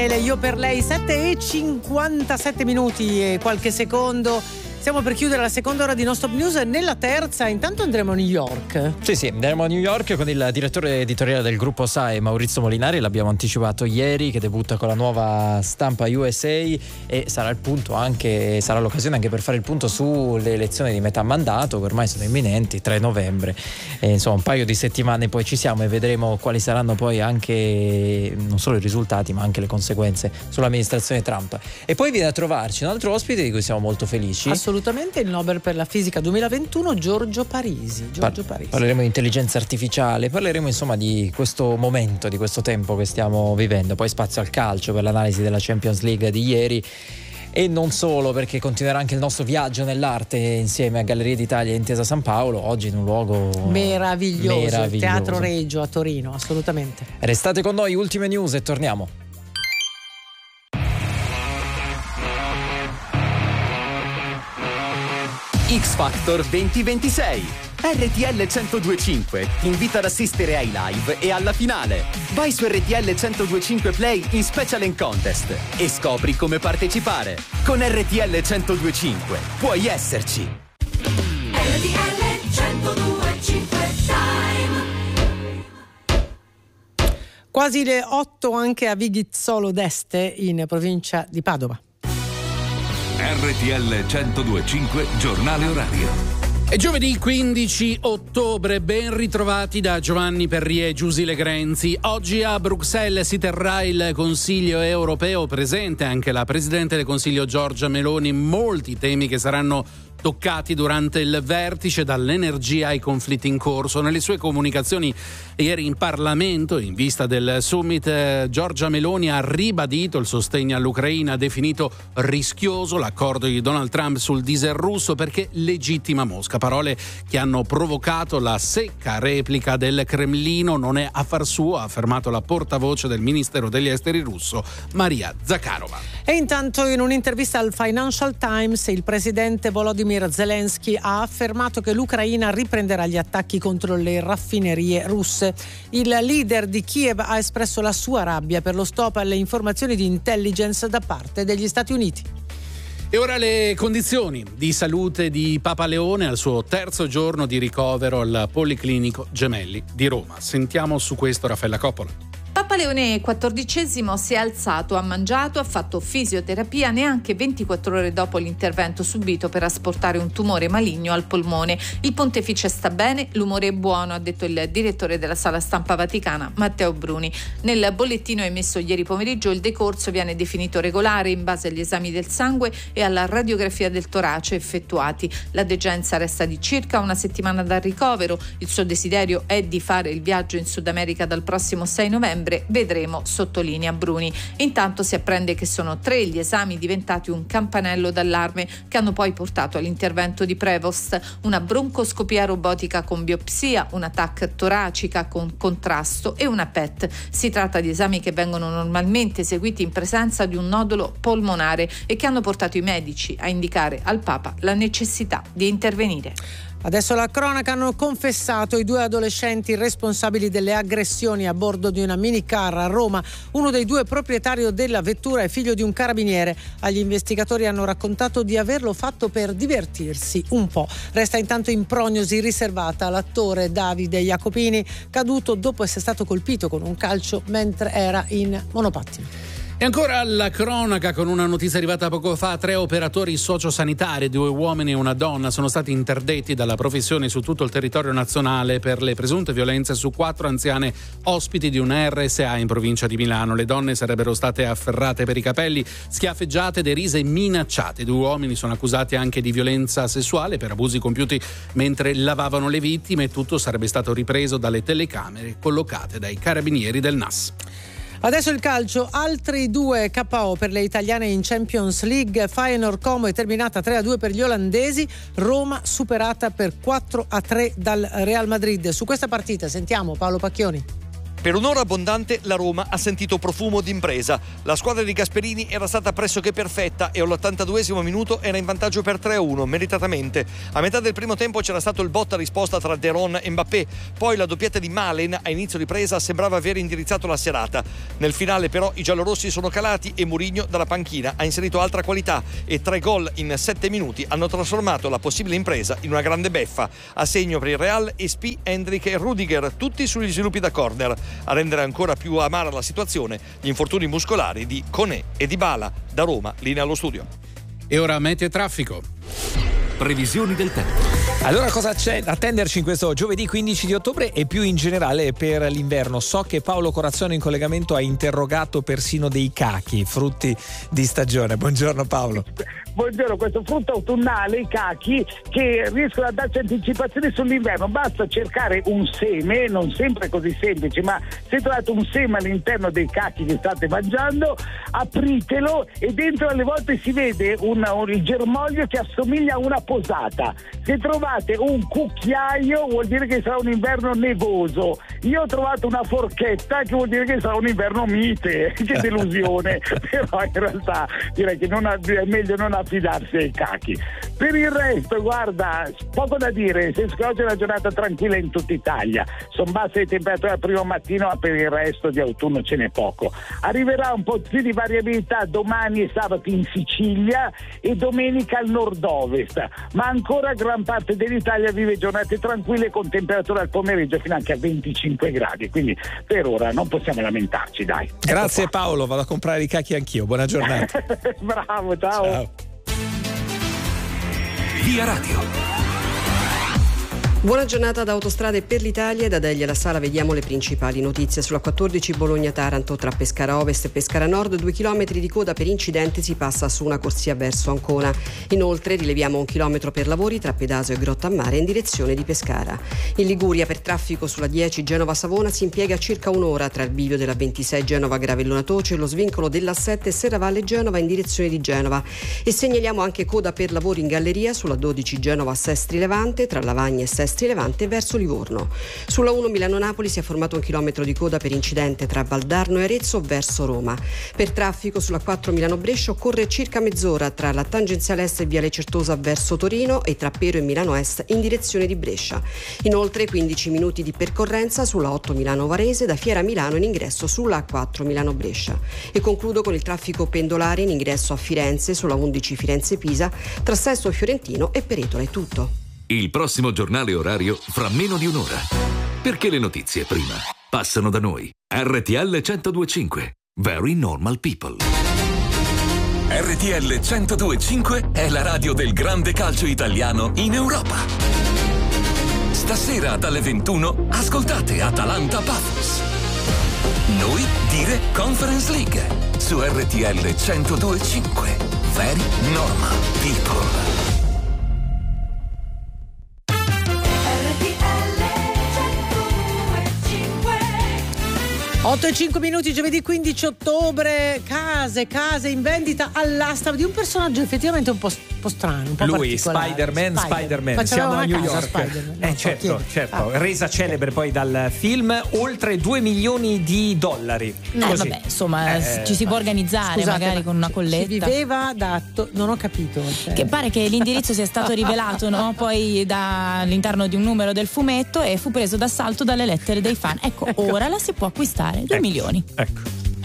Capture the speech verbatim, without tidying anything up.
Io per lei, sette e cinquantasette minuti e qualche secondo. Stiamo per chiudere la seconda ora di Non Stop News. Nella terza intanto andremo a New York. Sì sì, andremo a New York con il direttore editoriale del gruppo S A E, Maurizio Molinari. L'abbiamo anticipato ieri, che debutta con la nuova stampa U S A, e sarà il punto anche sarà l'occasione anche per fare il punto sulle elezioni di metà mandato, che ormai sono imminenti, tre novembre, e insomma un paio di settimane poi ci siamo, e vedremo quali saranno poi anche non solo i risultati ma anche le conseguenze sull'amministrazione Trump. E poi viene a trovarci un altro ospite di cui siamo molto felici. Assolutamente, il Nobel per la fisica duemilaventuno, Giorgio Parisi. Giorgio Parisi. Parleremo di intelligenza artificiale, parleremo insomma di questo momento, di questo tempo che stiamo vivendo. Poi spazio al calcio per l'analisi della Champions League di ieri. E non solo, perché continuerà anche il nostro viaggio nell'arte insieme a Gallerie d'Italia e Intesa San Paolo, oggi in un luogo meraviglioso, meraviglioso. Teatro Regio a Torino, assolutamente. Restate con noi, ultime news e torniamo. X Factor duemilaventisei. R T L centodue e cinque ti invita ad assistere ai live e alla finale. Vai su R T L centodue e cinque Play in Special and Contest e scopri come partecipare. Con R T L centodue e cinque puoi esserci. R T L centodue e cinque Time. Quasi le otto anche a Vighizzolo d'Este, in provincia di Padova. R T L centodue e cinque Giornale Orario. È giovedì quindici ottobre, ben ritrovati da Giovanni Perrie e Giusile Grenzi. Oggi a Bruxelles si terrà il Consiglio europeo, presente anche la Presidente del Consiglio Giorgia Meloni. Molti temi che saranno toccati durante il vertice, dall'energia ai conflitti in corso. Nelle sue comunicazioni ieri in Parlamento, in vista del summit, Giorgia Meloni ha ribadito il sostegno all'Ucraina, ha definito rischioso l'accordo di Donald Trump sul diesel russo perché legittima Mosca. Parole che hanno provocato la secca replica del Cremlino. Non è affar suo, ha affermato la portavoce del Ministero degli Esteri russo, Maria Zakharova. E intanto, in un'intervista al Financial Times, il presidente Volodymyr Zelensky ha affermato che l'Ucraina riprenderà gli attacchi contro le raffinerie russe. Il leader di Kiev ha espresso la sua rabbia per lo stop alle informazioni di intelligence da parte degli Stati Uniti. E ora le condizioni di salute di Papa Leone al suo terzo giorno di ricovero al Policlinico Gemelli di Roma. Sentiamo su questo Raffaella Coppola. Papa Leone quattordicesimo si è alzato, ha mangiato, ha fatto fisioterapia neanche ventiquattro ore dopo l'intervento subito per asportare un tumore maligno al polmone. Il pontefice sta bene, l'umore è buono, ha detto il direttore della sala stampa vaticana Matteo Bruni. Nel bollettino emesso ieri pomeriggio il decorso viene definito regolare in base agli esami del sangue e alla radiografia del torace effettuati. La degenza resta di circa una settimana dal ricovero. Il suo desiderio è di fare il viaggio in Sud America dal prossimo sei novembre. Vedremo, sottolinea Bruni. Intanto si apprende che sono tre gli esami diventati un campanello d'allarme che hanno poi portato all'intervento di Prevost: una broncoscopia robotica con biopsia, una T A C toracica con contrasto e una P E T. Si tratta di esami che vengono normalmente eseguiti in presenza di un nodulo polmonare e che hanno portato i medici a indicare al Papa la necessità di intervenire. Adesso la cronaca. Hanno confessato i due adolescenti responsabili delle aggressioni a bordo di una minicar a Roma. Uno dei due, proprietario della vettura, è figlio di un carabiniere. Agli investigatori hanno raccontato di averlo fatto per divertirsi un po'. Resta intanto in prognosi riservata all'attore Davide Jacopini, caduto dopo essere stato colpito con un calcio mentre era in monopattino. E ancora la cronaca con una notizia arrivata poco fa. Tre operatori sociosanitari, due uomini e una donna, sono stati interdetti dalla professione su tutto il territorio nazionale per le presunte violenze su quattro anziane ospiti di una R S A in provincia di Milano. Le donne sarebbero state afferrate per i capelli, schiaffeggiate, derise e minacciate. I due uomini sono accusati anche di violenza sessuale per abusi compiuti mentre lavavano le vittime, e tutto sarebbe stato ripreso dalle telecamere collocate dai carabinieri del N A S. Adesso il calcio, altri due K O per le italiane in Champions League. Feyenoord Como è terminata tre a due per gli olandesi, Roma superata per quattro a tre dal Real Madrid. Su questa partita sentiamo Paolo Pacchioni. Per un'ora abbondante la Roma ha sentito profumo d'impresa. La squadra di Gasperini era stata pressoché perfetta e all'ottantaduesimo minuto era in vantaggio per tre a uno, meritatamente. A metà del primo tempo c'era stato il botta risposta tra De Ron e Mbappé, poi la doppietta di Malen a inizio ripresa sembrava aver indirizzato la serata. Nel finale però i giallorossi sono calati e Mourinho dalla panchina ha inserito altra qualità e tre gol in sette minuti hanno trasformato la possibile impresa in una grande beffa. A segno per il Real Espi, Hendrik e Rudiger, tutti sugli sviluppi da corner. A rendere ancora più amara la situazione gli infortuni muscolari di Koné e Dybala. Da Roma, linea allo studio. E ora meteo e traffico. Previsioni del tempo. Allora, cosa c'è da attenderci in questo giovedì quindici di ottobre e più in generale per l'inverno? So che Paolo Corazzone in collegamento ha interrogato persino dei cachi, frutti di stagione. Buongiorno Paolo. Buongiorno, questo frutto autunnale, i cachi, che riescono a darci anticipazioni sull'inverno. Basta cercare un seme, non sempre così semplice, ma se trovate un seme all'interno dei cachi che state mangiando, apritelo e dentro alle volte si vede un, un germoglio che assomiglia a una posata. Se trovate un cucchiaio vuol dire che sarà un inverno nevoso. Io ho trovato una forchetta che vuol dire che sarà un inverno mite. Che delusione. Però in realtà direi che non ha, è meglio non affidarsi ai cachi. Per il resto, guarda, poco da dire, nel senso che oggi è una giornata tranquilla in tutta Italia. Sono basse le temperature al primo mattino, ma per il resto di autunno ce n'è poco. Arriverà un po' più di variabilità domani e sabato in Sicilia e domenica al nord-ovest, ma ancora gran parte dell'Italia vive giornate tranquille con temperature al pomeriggio fino anche a venticinque gradi, quindi per ora non possiamo lamentarci, dai. Grazie Paolo, vado a comprare i cachi anch'io, buona giornata. Bravo, ciao. Ciao. Via Radio. Buona giornata da Autostrade per l'Italia e da Delia La Sala vediamo le principali notizie. Sulla quattordici Bologna-Taranto tra Pescara Ovest e Pescara Nord, due chilometri di coda per incidente, si passa su una corsia verso Ancona. Inoltre rileviamo un chilometro per lavori tra Pedasio e Grottammare in direzione di Pescara. In Liguria per traffico sulla dieci Genova-Savona si impiega circa un'ora tra il bivio della ventisei Genova-Gravellona-Toce e lo svincolo della sette Serravalle-Genova in direzione di Genova. E segnaliamo anche coda per lavori in galleria sulla dodici Genova-Sestri Levante tra Lavagna e Sestri Levante verso Livorno. Sulla uno Milano-Napoli si è formato un chilometro di coda per incidente tra Valdarno e Arezzo verso Roma. Per traffico sulla quattro Milano-Brescia occorre circa mezz'ora tra la tangenziale est e Viale Certosa verso Torino e tra Pero e Milano Est in direzione di Brescia. Inoltre quindici minuti di percorrenza sulla otto Milano-Varese da Fiera Milano in ingresso sulla A quattro Milano-Brescia. E concludo con il traffico pendolare in ingresso a Firenze sulla undici Firenze-Pisa tra Sesto Fiorentino e Peretola. È tutto. Il prossimo giornale orario fra meno di un'ora. Perché le notizie prima passano da noi. R T L centodue e cinque. Very normal people. R T L centodue e cinque è la radio del grande calcio italiano in Europa. Stasera dalle ventuno ascoltate Atalanta Paphos. Noi dire Conference League su R T L centodue e cinque. Very normal people. otto e cinque minuti, giovedì quindici ottobre. Case, case in vendita all'asta di un personaggio effettivamente un po', un po' strano, un po' Lui, particolare. Spider-Man, Spider-Man. Spider-Man. Siamo a New York. Spider-Man. Eh, Non so certo, chi è. certo. Ah. Resa celebre poi dal film, oltre due milioni di dollari. Eh, Così. vabbè, insomma, Eh, ci si può organizzare Scusate, magari ma con una si- colletta. Si viveva da to- non ho capito. Cioè. Che pare che l'indirizzo sia stato rivelato, no? Poi da, all'interno di un numero del fumetto e fu preso d'assalto dalle lettere dei fan. Ecco, Ecco. ora la si può acquistare, due Ecco. milioni. Ecco.